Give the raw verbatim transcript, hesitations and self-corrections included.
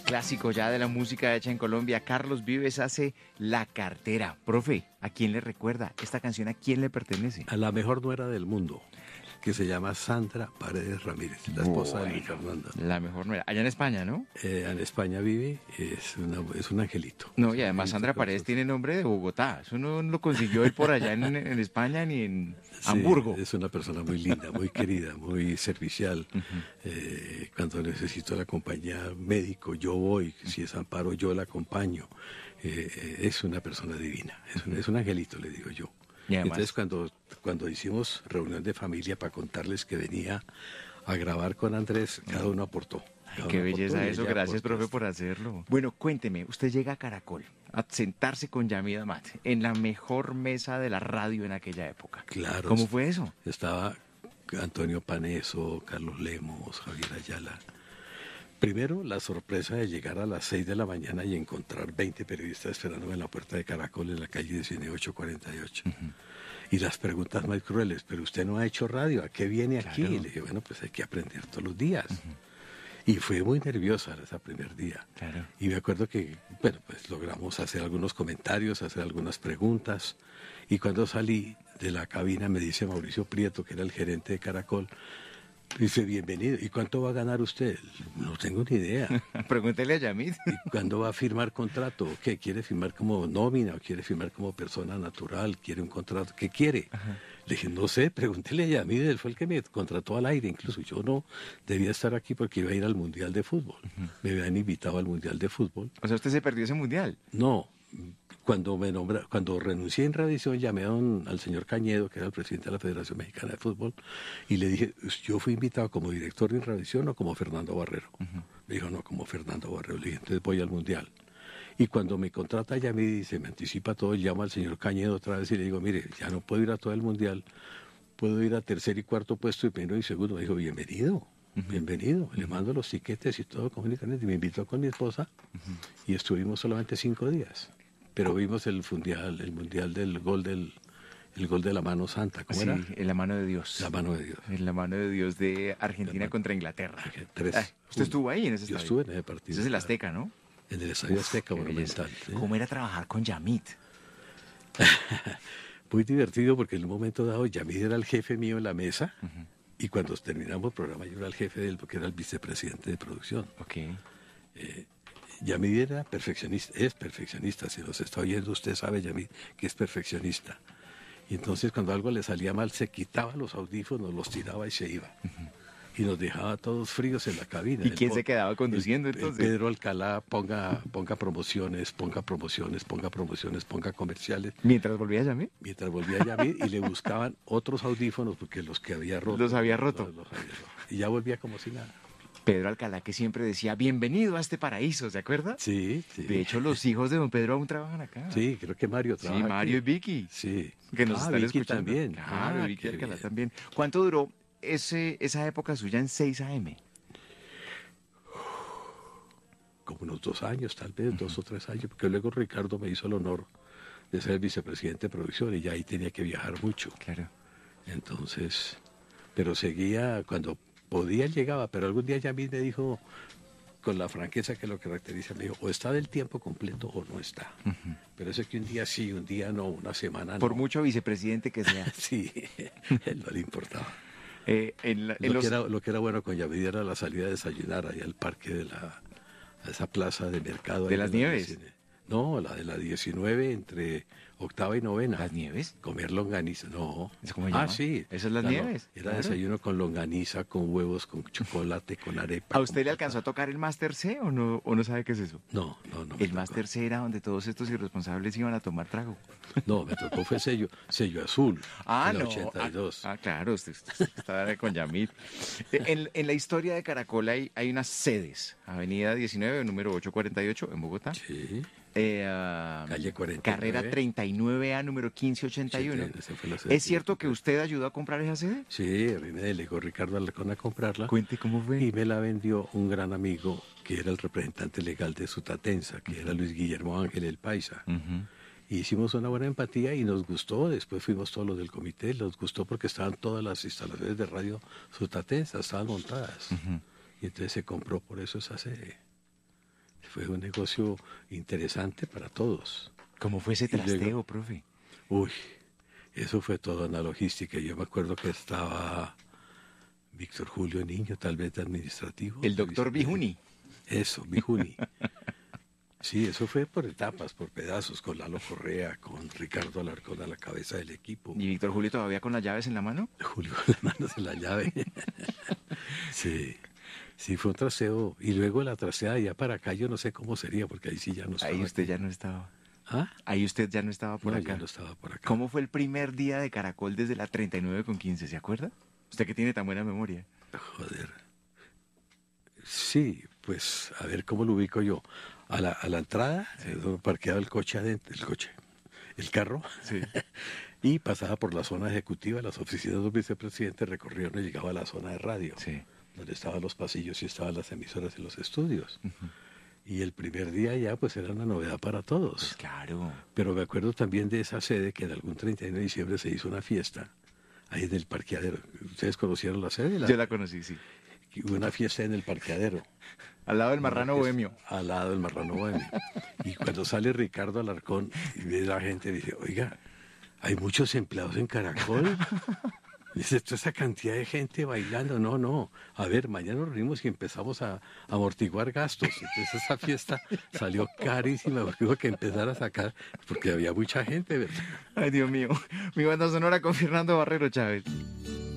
clásico ya de la música hecha en Colombia. Carlos Vives hace La Cartera. Profe, ¿a quién le recuerda? ¿Esta canción a quién le pertenece? A la mejor nuera del mundo, que se llama Sandra Paredes Ramírez, la esposa Bueno, de Luis Fernando. La mejor nuera. Allá en España, ¿no? Eh, en España vive, es, una, es un angelito. No, Es y un además angelito Sandra con Paredes sus- tiene nombre de Bogotá. Eso no lo consiguió él por allá en, en España ni en Sí, Hamburgo. es una persona muy linda, muy querida, muy servicial. Eh, cuando necesito la compañía médico, yo voy. Si es amparo, yo la acompaño. Eh, eh, es una persona divina. Es un, es un angelito, le digo yo. Y además- Entonces, cuando, cuando hicimos reunión de familia para contarles que venía a grabar con Andrés, cada uno aportó. Cada Qué uno aportó belleza y eso, ella gracias aportó profe esto. por hacerlo. Bueno, cuénteme, usted llega a Caracol a sentarse con Yamid Amat en la mejor mesa de la radio en aquella época. Claro. ¿Cómo fue eso? Estaba Antonio Paneso, Carlos Lemos, Javier Ayala. Primero, la sorpresa de llegar a las seis de la mañana y encontrar veinte periodistas esperándome en la puerta de Caracol en la calle dieciocho cuarenta y ocho. Y las preguntas más crueles, pero usted no ha hecho radio, ¿a qué viene aquí? Claro. Y le dije, bueno, pues hay que aprender todos los días. Y fue muy nerviosa ese primer día. Claro. Y me acuerdo que, bueno, pues logramos hacer algunos comentarios, hacer algunas preguntas. Y cuando salí de la cabina me dice Mauricio Prieto, que era el gerente de Caracol, dice, bienvenido. ¿Y cuánto va a ganar usted? No tengo ni idea. Pregúntele a Yamid. ¿Y cuándo va a firmar contrato? ¿Qué? ¿Quiere firmar como nómina o quiere firmar como persona natural? ¿Quiere un contrato? ¿Qué quiere? Le dije, no sé, pregúntele a Yamid, él fue el que me contrató al aire. Incluso yo no debía estar aquí porque iba a ir al Mundial de Fútbol. Me habían invitado al Mundial de Fútbol. O sea, usted se perdió ese mundial. No, cuando me nombra, cuando renuncié en Revisión, llamé a don- al señor Cañedo, que era el presidente de la Federación Mexicana de Fútbol, y le dije, yo fui invitado como director de Revisión o como Fernando Barrero. Me dijo, no, como Fernando Barrero. Le dije, entonces voy al Mundial. Y cuando me contrata ya me dice, me anticipa todo, llamo al señor Cañedo otra vez y le digo, mire, ya no puedo ir a todo el Mundial, puedo ir a tercer y cuarto puesto y primero y segundo. Me dijo, bienvenido. Bienvenido, le mando los tiquetes y todo comunicaciones y me invitó con mi esposa y estuvimos solamente cinco días. Pero vimos el mundial, el mundial del gol del el gol de la mano santa, ¿cómo Sí, era? en la mano de Dios. La mano de Dios. En la mano de Dios de Argentina mano- contra Inglaterra. Tres. Ah, ¿Usted estuvo ahí en ese Yo estadio? estuve en ese partido. Ese es el claro. Azteca, ¿no? En el Estadio Azteca Qué belleza. Monumental. ¿sí? ¿Cómo era trabajar con Yamid? Muy divertido porque en un momento dado Yamid era el jefe mío en la mesa y cuando terminamos el programa yo era el jefe de él porque era el vicepresidente de producción. Ok. Yamid era perfeccionista, es perfeccionista, si nos está oyendo usted sabe Yamid que es perfeccionista. Y entonces cuando algo le salía mal se quitaba los audífonos, los tiraba y se iba. Y nos dejaba todos fríos en la cabina. ¿Y El quién po- se quedaba conduciendo el- el entonces? Pedro Alcalá, ponga, ponga promociones, ponga promociones, ponga promociones, ponga comerciales. Mientras volvía Yamid. Mientras volvía Yamid y le buscaban otros audífonos porque los que había roto. Los había roto. los- los había roto. Y ya volvía como si nada. Pedro Alcalá que siempre decía, bienvenido a este paraíso, ¿se acuerda? Sí, sí. De hecho, los hijos de don Pedro aún trabajan acá. Sí, creo que Mario Sí, trabaja Mario aquí. y Vicky. Sí. Que nos Ah, están Vicky escuchando. también. Claro, Ah, Vicky qué Alcalá bien. también. ¿Cuánto duró ese, esa época suya en seis A M? Como unos dos años, tal vez, dos o tres años, porque luego Ricardo me hizo el honor de ser vicepresidente de producción y ya ahí tenía que viajar mucho. Claro. Entonces, pero seguía, cuando podía él llegaba, pero algún día ya a mí me dijo, con la franqueza que lo caracteriza, me dijo, o está del tiempo completo o no está. Pero eso es que un día sí, un día no, una semana no. Por mucho vicepresidente que sea. Sí, él no le importaba. Eh, en la- en Lo, los- que era, lo que era bueno con Yamid era la salida de desayunar allá al parque de la, a esa plaza de mercado. ¿De ahí las la Nieves? diecinueve. No, la de la diecinueve entre octava y novena. ¿Las Nieves? Comer longaniza, no. ¿Es cómo se Ah, llama? sí. ¿Esas Las No, no, Nieves? Era Claro. desayuno con longaniza, con huevos, con chocolate, con arepa. ¿A usted con le alcanzó a papa. tocar el Master C o no, o no sabe qué es eso? No, no, no. me El tocó. Master C era donde todos estos irresponsables iban a tomar trago. No, me tocó fue sello, sello azul. Ah, en la no. ochenta y dos. Ah, ah, claro, usted, usted estaba con Yamid. Eh, En, en la historia de Caracol hay, hay unas sedes. Avenida diecinueve, número ochocientos cuarenta y ocho, en Bogotá. Sí. Eh, ah, Calle cuarenta y nueve. Carrera treinta y nueve A, número quince ochenta y uno. Sí, esa fue la sede ¿Es que cierto yo que compré. usted ayudó a comprar esa sede? Sí, a mí me delegó Ricardo Alarcón a comprarla. Cuente cómo fue. Y me la vendió un gran amigo que era el representante legal de Sutatensa, que era Luis Guillermo Ángel el Paisa. Ujú. Y hicimos una buena empatía y nos gustó. Después fuimos todos los del comité, nos gustó porque estaban todas las instalaciones de radio Sutatensa, estaban montadas. Ujú. Y entonces se compró por eso esa sede. Fue un negocio interesante para todos. ¿Cómo fue ese Y luego- trasteo, profe? Uy, eso fue toda una logística. Yo me acuerdo que estaba Víctor Julio Niño, tal vez de administrativo. El doctor de vice- Bijuni. Eso, Bijuni. Sí, eso fue por etapas, por pedazos, con Lalo Correa, con Ricardo Alarcón a la cabeza del equipo. ¿Y Víctor Julio todavía con las llaves en la mano? Julio con las manos en la llave. Sí, sí, fue un traseo. Y luego la traseada ya para acá, yo no sé cómo sería, porque ahí sí ya no estaba. Ahí usted aquí. ya no estaba. ¿Ah? Ahí usted ya no estaba por No, acá. ya no estaba por acá. ¿Cómo fue el primer día de Caracol desde la treinta y nueve con quince? ¿Se acuerda? Usted que tiene tan buena memoria. Joder. Sí, pues a ver cómo lo ubico yo. A la, a la entrada, eh, donde parqueaba el coche adentro, el coche, el carro, Sí. y pasaba por la zona ejecutiva, las oficinas del vicepresidente, recorría y llegaba a la zona de radio, Sí. donde estaban los pasillos y estaban las emisoras y los estudios. Y el primer día ya pues era una novedad para todos. Pues claro. Pero me acuerdo también de esa sede que en algún treinta y uno de diciembre se hizo una fiesta ahí en el parqueadero. ¿Ustedes conocieron la sede? La- Yo la conocí, sí. Hubo una fiesta en el parqueadero. Al lado del marrano Una bohemio. fiesta Al lado del marrano bohemio. Y cuando sale Ricardo Alarcón y ve la gente, dice, oiga, hay muchos empleados en Caracol. Dice, toda esa cantidad de gente bailando. No, no. A ver, mañana nos reunimos y empezamos a, a amortiguar gastos. Entonces esa fiesta salió carísima porque hubo que empezar a sacar, porque había mucha gente, ¿verdad? Ay, Dios mío. Mi banda sonora con Fernando Barrero Chávez.